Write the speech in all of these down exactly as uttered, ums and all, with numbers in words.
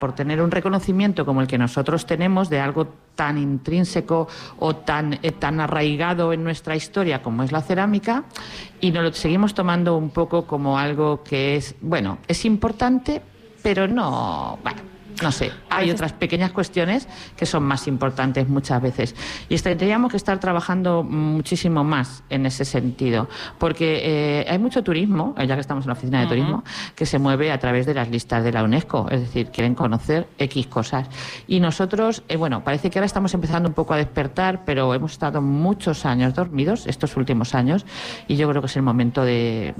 por tener un reconocimiento como el que nosotros tenemos de algo tan intrínseco o tan, eh, tan arraigado en nuestra historia como es la cerámica, y nos lo seguimos tomando un poco como algo que es, bueno, es importante, pero no, bueno, no sé, hay otras pequeñas cuestiones que son más importantes muchas veces. Y tendríamos que estar trabajando muchísimo más en ese sentido, porque eh, hay mucho turismo, ya que estamos en la oficina de turismo, uh-huh. que se mueve a través de las listas de la UNESCO, es decir, quieren conocer X cosas. Y nosotros, eh, bueno, parece que ahora estamos empezando un poco a despertar, pero hemos estado muchos años dormidos, estos últimos años, y yo creo que es el momento de,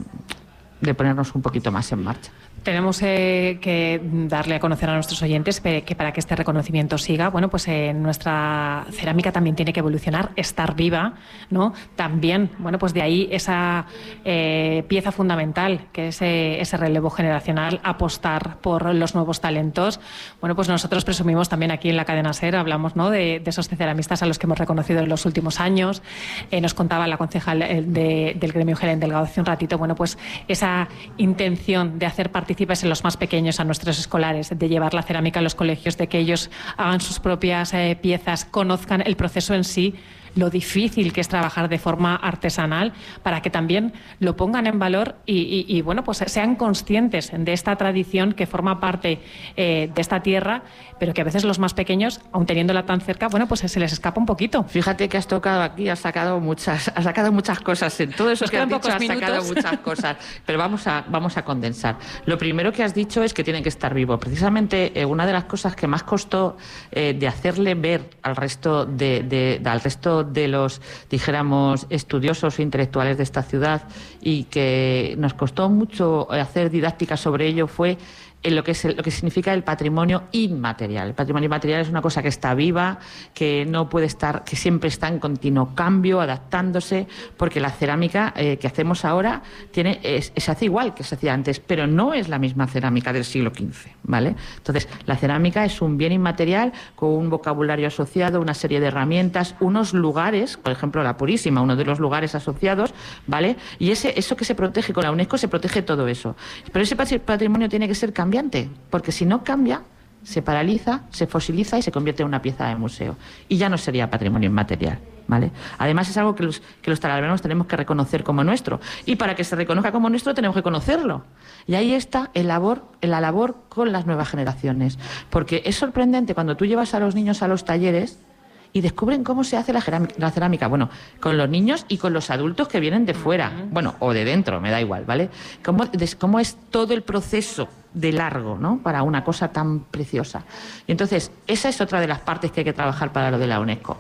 de ponernos un poquito más en marcha. Tenemos eh, que darle a conocer a nuestros oyentes que para que este reconocimiento siga, bueno, pues eh, nuestra cerámica también tiene que evolucionar, estar viva, ¿no? También, bueno, pues de ahí esa eh, pieza fundamental, que es eh, ese relevo generacional, apostar por los nuevos talentos. Bueno, pues nosotros presumimos también aquí en la cadena SER, hablamos, ¿no?, de, de esos ceramistas a los que hemos reconocido en los últimos años. Eh, nos contaba la concejal de, del gremio Helen Delgado hace un ratito, bueno, pues esa intención de hacer participar en los más pequeños, a nuestros escolares, de llevar la cerámica a los colegios, de que ellos hagan sus propias eh, piezas, conozcan el proceso en sí, lo difícil que es trabajar de forma artesanal, para que también lo pongan en valor y, y, y bueno, pues sean conscientes de esta tradición que forma parte eh, de esta tierra, pero que a veces los más pequeños, aun teniéndola tan cerca, bueno, pues se les escapa un poquito. Fíjate que has tocado aquí, has sacado muchas, has sacado muchas cosas. En todo eso que has dicho has sacado muchas cosas, pero vamos a, vamos a condensar. Lo primero que has dicho es que tienen que estar vivos. Precisamente eh, una de las cosas que más costó eh, de hacerle ver al resto de, de, de al resto de los, dijéramos, estudiosos e intelectuales de esta ciudad, y que nos costó mucho hacer didáctica sobre ello, fue en lo que es el, lo que significa el patrimonio inmaterial. El patrimonio inmaterial es una cosa que está viva, que no puede estar, que siempre está en continuo cambio, adaptándose, porque la cerámica eh, que hacemos ahora tiene es, se hace igual que se hacía antes, pero no es la misma cerámica del siglo quince, ¿vale? Entonces, la cerámica es un bien inmaterial con un vocabulario asociado, una serie de herramientas, unos lugares, por ejemplo, la Purísima, uno de los lugares asociados, ¿vale? Y ese eso que se protege con la UNESCO, se protege todo eso. Pero ese patrimonio tiene que ser cambiado, porque si no cambia, se paraliza, se fosiliza y se convierte en una pieza de museo. Y ya no sería patrimonio inmaterial, ¿vale? Además, es algo que los, que los talavernos tenemos que reconocer como nuestro. Y para que se reconozca como nuestro, tenemos que conocerlo. Y ahí está el labor, la labor con las nuevas generaciones. Porque es sorprendente cuando tú llevas a los niños a los talleres y descubren cómo se hace la cerámica, la cerámica, bueno, con los niños y con los adultos que vienen de fuera, bueno, o de dentro, me da igual, ¿vale? Cómo, cómo es todo el proceso de largo, ¿no?, para una cosa tan preciosa. Y entonces, esa es otra de las partes que hay que trabajar para lo de la UNESCO.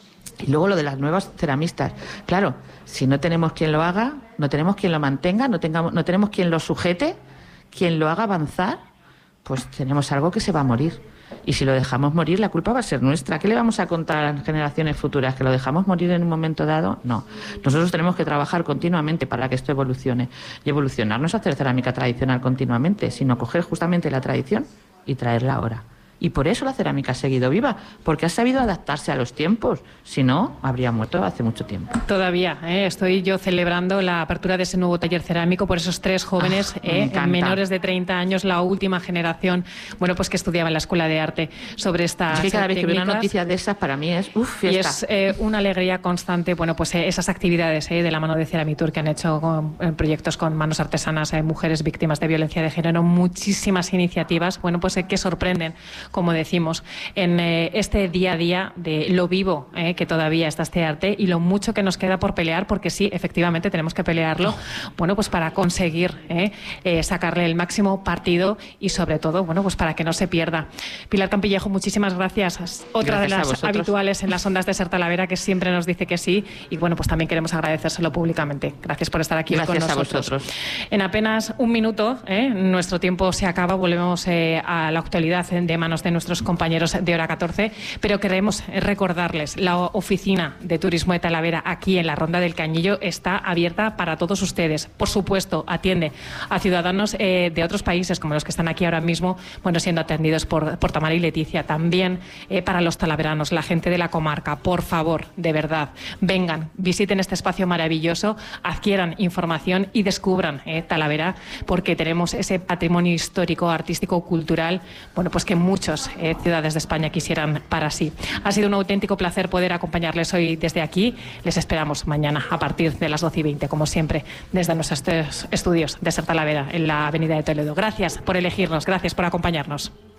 Y luego lo de las nuevas ceramistas. Claro, si no tenemos quien lo haga, no tenemos quien lo mantenga, no, tengamos, no tenemos quien lo sujete, quien lo haga avanzar, pues tenemos algo que se va a morir. Y si lo dejamos morir, la culpa va a ser nuestra. ¿Qué le vamos a contar a las generaciones futuras? ¿Que lo dejamos morir en un momento dado? No. Nosotros tenemos que trabajar continuamente para que esto evolucione. Y evolucionar no es hacer cerámica tradicional continuamente, sino coger justamente la tradición y traerla ahora. Y por eso la cerámica ha seguido viva, porque ha sabido adaptarse a los tiempos. Si no, habría muerto hace mucho tiempo. Todavía, ¿eh? Estoy yo celebrando la apertura de ese nuevo taller cerámico por esos tres jóvenes, ah, eh, menores de treinta años, la última generación, bueno, pues que estudiaba en la Escuela de Arte sobre estas es que cada vez técnicas. Que veo una noticia de esas, para mí es uf, fiesta. Y es eh, una alegría constante, bueno, pues eh, esas actividades eh, de la mano de Ceramitur que han hecho con, en proyectos con manos artesanas, eh, mujeres víctimas de violencia de género, muchísimas iniciativas, bueno, pues eh, que sorprenden, como decimos, en eh, este día a día de lo vivo eh, que todavía está este arte y lo mucho que nos queda por pelear, porque sí, efectivamente tenemos que pelearlo, bueno, pues para conseguir eh, eh, sacarle el máximo partido y sobre todo, bueno, pues para que no se pierda. Pilar Campillejo, muchísimas gracias. Otra gracias de las habituales en las ondas de Ser Talavera, que siempre nos dice que sí, y bueno, pues también queremos agradecérselo públicamente. Gracias por estar aquí gracias con nosotros. A vosotros. En apenas un minuto, eh, nuestro tiempo se acaba, volvemos eh, a la actualidad de Manos algunos de nuestros compañeros de Hora catorce, pero queremos recordarles, la oficina de turismo de Talavera aquí en la Ronda del Cañillo está abierta para todos ustedes. Por supuesto, atiende a ciudadanos eh, de otros países como los que están aquí ahora mismo, bueno, siendo atendidos por, por Tamara y Leticia. También eh, para los talaveranos, la gente de la comarca, por favor, de verdad, vengan, visiten este espacio maravilloso, adquieran información y descubran eh, Talavera, porque tenemos ese patrimonio histórico, artístico, cultural, bueno, pues que muchas eh, ciudades de España quisieran para sí. Ha sido un auténtico placer poder acompañarles hoy desde aquí. Les esperamos mañana a partir de las doce y veinte, como siempre, desde nuestros estudios de Ser Talavera en la Avenida de Toledo. Gracias por elegirnos, gracias por acompañarnos.